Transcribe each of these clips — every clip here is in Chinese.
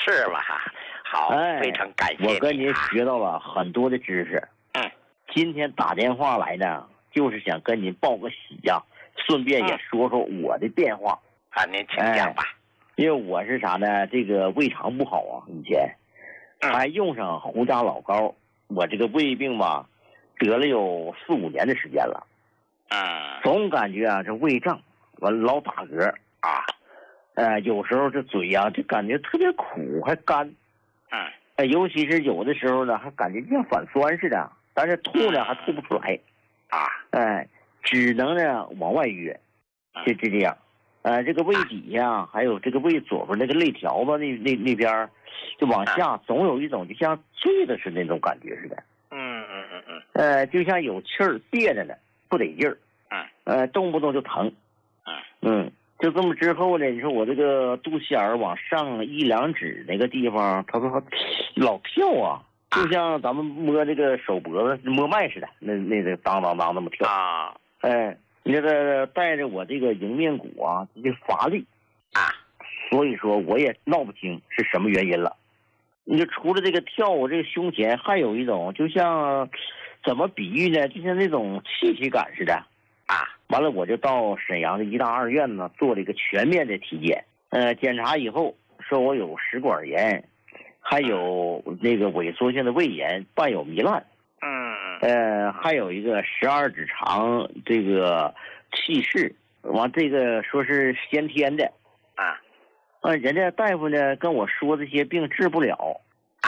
是吧？好，非常感谢你。 我跟您学到了很多的知识。今天打电话来呢，就是想跟您报个喜呀，顺便也说说我的变化。 您请讲吧。 因为我是啥呢？这个胃肠不好啊，以前还用上胡家老膏，我这个胃病吧，得了有4、5年的时间了。总感觉啊，这胃胀，完老打嗝啊。有时候这嘴呀，就感觉特别苦，还干。尤其是有的时候呢，还感觉像反酸似的，但是吐呢还吐不出来。只能呢往外约，就这样。这个胃底下还有这个胃左边那个肋条子那边，就往下总有一种就像坠的是那种感觉似的。就像有气儿憋着呢，不得劲儿。动不动就疼。就这么之后呢，你说我这个肚脐眼往上1、2指那个地方，他说老跳啊，就像咱们摸这个手脖子摸脉似的，那个当当当那么跳。你这个带着我这个迎面骨啊，这乏力所以说我也闹不清是什么原因了。你就除了这个跳，我这个胸前还有一种，就像怎么比喻呢？就像那种气息感似的。完了，我就到沈阳的医大2院呢，做了一个全面的体检。检查以后说我有食管炎，还有那个萎缩性的胃炎，伴有糜烂。还有一个12指肠这个气室，完这个说是先天的。人家大夫呢跟我说这些病治不了。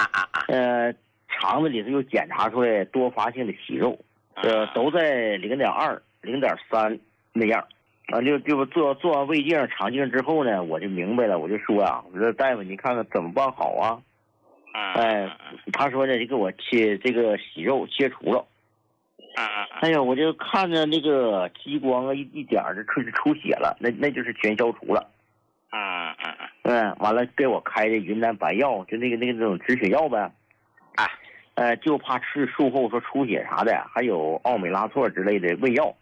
肠子里头又检查出来多发性的息肉，都在0.2、0.3那样。就做完胃镜、肠镜之后呢，我就明白了，我就说啊，我说大夫，你看看怎么办好啊？他说呢，就给我切这个息肉切除了。哎呀，我就看着那个激光啊，一点就出血了，那就是全消除了。完了给我开的云南白药，就那种止血药呗。就怕吃术后说出血啥的，还有奥美拉唑之类的胃药。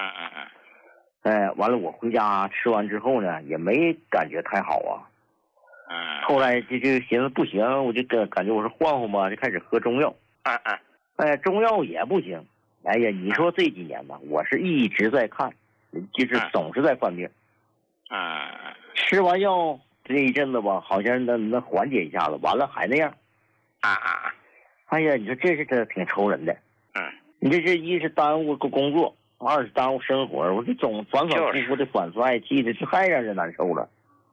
完了我回家吃完之后呢，也没感觉太好啊。后来就寻思不行，我就感觉我说换换吧，就开始喝中药。中药也不行。哎呀，你说这几年吧，我是一直在看，就是总是在犯病。吃完药这一阵子吧，好像能缓解一下子，完了还那样。哎呀，你说这挺愁人的。你这一是耽误个工作，2是耽误生活，我这总反反复复的反复爱气的，这太让人难受了。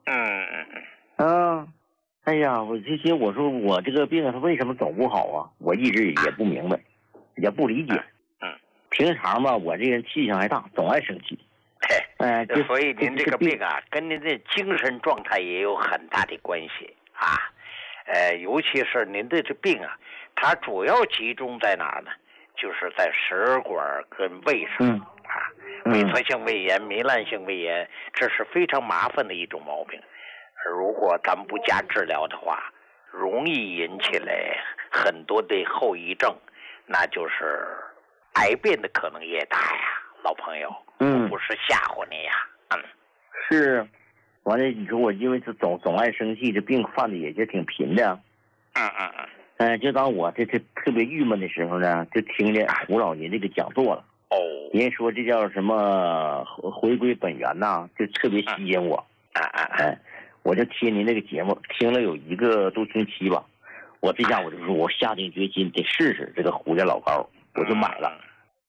哎呀，我这些我说我这个病它为什么总不好啊？我一直也不明白，也不理解。平常吧，我这人气性还大，总爱生气。 所以您这个病啊，跟您的精神状态也有很大的关系啊。尤其是您的这病啊，它主要集中在哪儿呢？就是在食管跟胃上萎缩性胃炎、糜烂性胃炎，这是非常麻烦的一种毛病。如果咱们不加治疗的话，容易引起来很多的后遗症，那就是癌变的可能也大呀，老朋友。不是吓唬你呀。 是。完了，你说我因为总爱生气，这病犯的也就挺频的。就当我这特别郁闷的时候呢，就听见胡老爷这个讲座了。人说这叫什么回归本源呐，就特别吸引我。我就听您那个节目，听了有1个多星期吧。我这下我就说，我下定决心得试试这个胡家老膏，我就买了。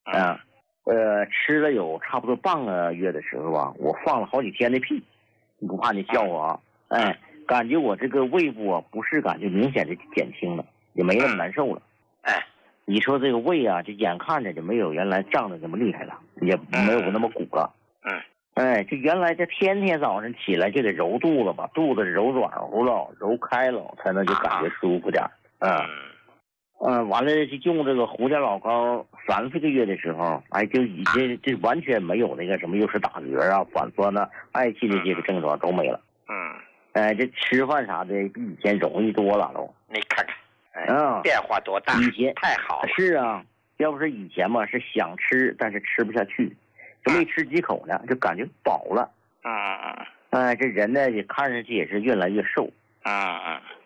吃了有差不多半个月的时候啊，我放了好几天的屁。你不怕你笑话啊？感觉我这个胃部啊不适感就明显的减轻了，也没那么难受了。你说这个胃啊，就眼看着就没有原来胀的那么厉害了，也没有那么鼓了。就原来这天天早上起来就得揉肚子，把肚子揉软乎了、揉开了，才能就感觉舒服点。完了就用这个胡家老膏3、4个月的时候，就已经这完全没有那个什么又是打嗝啊、反酸啊、嗳气的这个症状都没了。这吃饭啥的比以前容易多了都。 你看看，变化多大！ 以前太好了。 是啊，要不是以前嘛，是想吃但是吃不下去，就没吃几口呢，就感觉饱了。这人呢也看上去也是越来越瘦。